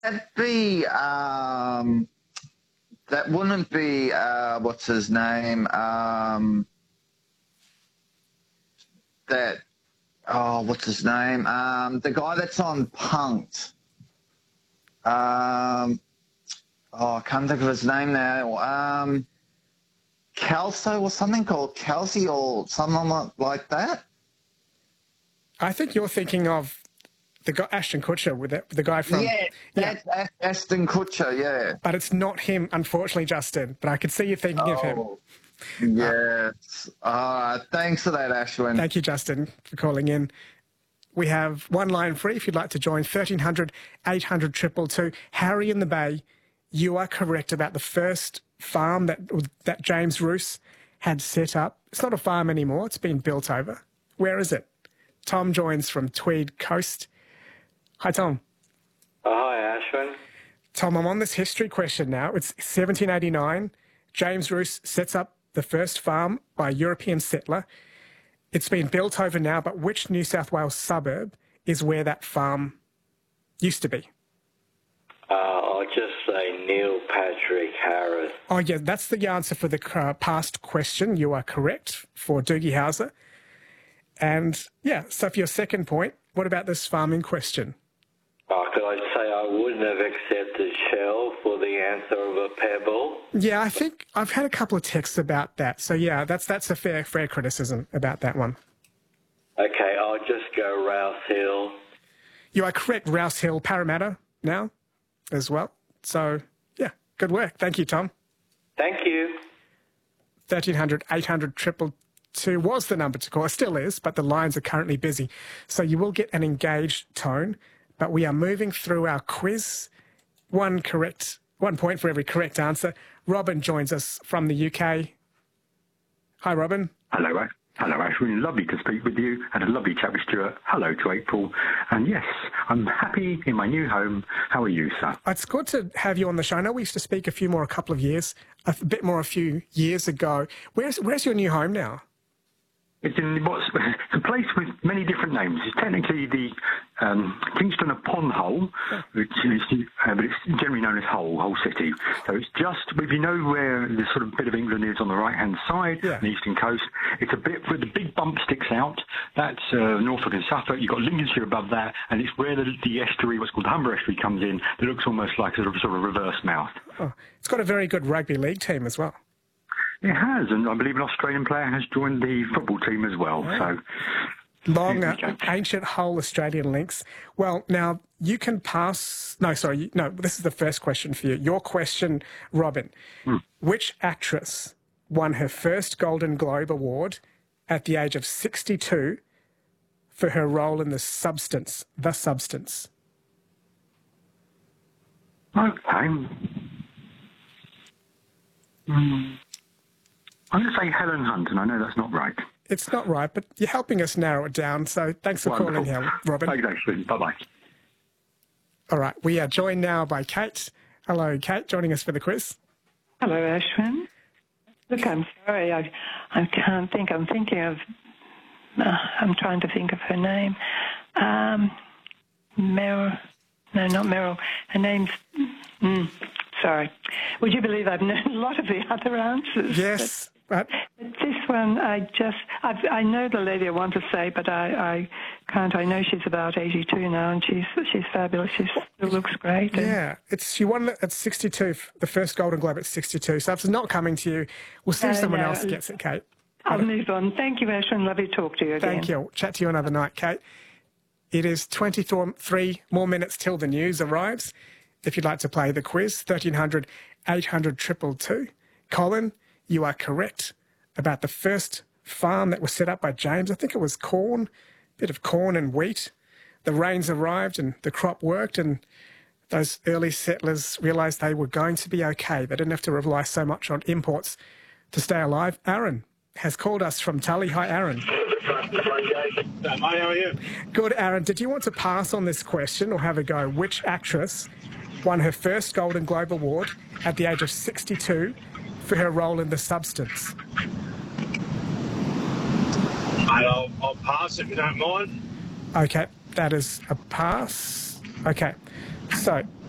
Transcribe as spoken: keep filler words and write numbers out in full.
That'd be, um, that wouldn't be, uh, what's his name? Um, that, oh, what's his name? Um, the guy that's on Punk'd. Um, oh, I can't think of his name now. Um, Kelso or something called Kelsey or something like that. I think you're thinking of the guy, Ashton Kutcher, with the, the guy from... Yeah, that's yeah. Ashton Kutcher, yeah. But it's not him, unfortunately, Justin. But I could see you thinking oh, of him. Yes. Uh, thanks for that, Ashwin. Thank you, Justin, for calling in. We have one line free if you'd like to join, thirteen hundred, eight hundred, two two two. Harry in the Bay, you are correct about the first farm that, that James Roos had set up. It's not a farm anymore. It's been built over. Where is it? Tom joins from Tweed Coast. Hi, Tom. Oh, hi, Ashwin. Tom, I'm on this history question now. It's seventeen eighty-nine. James Roos sets up the first farm by a European settler. It's been built over now, but which New South Wales suburb is where that farm used to be? Uh, I'll just say Neil Patrick Harris. Oh, yeah, that's the answer for the uh, past question. You are correct for Doogie Howser. And, yeah, so for your second point, what about this farming question? Oh, could I say I wouldn't have accepted Shell for the answer of a pebble? Yeah, I think I've had a couple of texts about that. So, yeah, that's that's a fair fair criticism about that one. Okay, I'll just go Rouse Hill. You are correct, Rouse Hill, Parramatta now as well. So, yeah, good work. Thank you, Tom. Thank you. thirteen hundred, eight hundred, triple two was the number to call. It still is, but the lines are currently busy. So you will get an engaged tone, but we are moving through our quiz. One correct, one point for every correct answer. Robin joins us from the U K. Hi, Robin. Hello, Ash. Hello, Ashwin. Lovely to speak with you. Had a lovely chat with Stuart. Hello to April. And yes, I'm happy in my new home. How are you, sir? It's good to have you on the show. I know we used to speak a few more, a couple of years, a bit more a few years ago. Where's Where's your new home now? It's in what's it's a place with many different names. It's technically the um, Kingston upon Hull, which is, uh, but it's generally known as Hull, Hull City. So it's just, if you know where the sort of bit of England is on the right-hand side, yeah. the eastern coast, it's a bit where the big bump sticks out. That's uh, Norfolk and Suffolk. You've got Lincolnshire above that, and it's where the, the estuary, what's called the Humber Estuary, comes in. That looks almost like a sort of, sort of reverse mouth. Oh, it's got a very good rugby league team as well. It has, and I believe an Australian player has joined the football team as well. Yeah. So, long, uh, ancient Hull Australian links. Well, now you can pass. No, sorry, no. This is the first question for you. Your question, Robin. Hmm. Which actress won her first Golden Globe Award at the age of sixty-two for her role in The Substance? The Substance. Okay. Hmm. I'm going to say Helen Hunt, and I know that's not right. It's not right, but you're helping us narrow it down, so thanks for Wonderful. calling, Helen, Robin. Thanks, actually. Bye-bye. All right, we are joined now by Kate. Hello, Kate, joining us for the quiz. Hello, Ashwin. Look, I'm sorry, I, I can't think. I'm thinking of, uh, I'm trying to think of her name. Um, Meryl, no, not Meryl. Her name's, mm, sorry. Would you believe I've known a lot of the other answers? Yes. But this one, I just, I've, I know the lady I want to say, but I, I can't. I know she's about eighty-two now, and she's she's fabulous. She still looks great. Yeah, it's she won at sixty-two, the first Golden Globe at sixty-two. So if it's not coming to you, we'll see if no, someone no, else gets it, Kate. I'll move on. Thank you, Ashwin. Lovely to talk to you again. Thank you. Chat to you another night, Kate. It is twenty-three more minutes till the news arrives. If you'd like to play the quiz, thirteen hundred, eight hundred, two two two. Colin, you are correct about the first farm that was set up by James. I think it was corn, a bit of corn and wheat. The rains arrived and the crop worked, and those early settlers realised they were going to be okay. They didn't have to rely so much on imports to stay alive. Aaron has called us from Tully. Hi, Aaron. Hi, how are you? Good, Aaron. Did you want to pass on this question or have a go? Which actress won her first Golden Globe Award at the age of sixty-two for her role in The Substance? Mate, I'll, I'll pass if you don't mind. Okay, that is a pass. Okay, so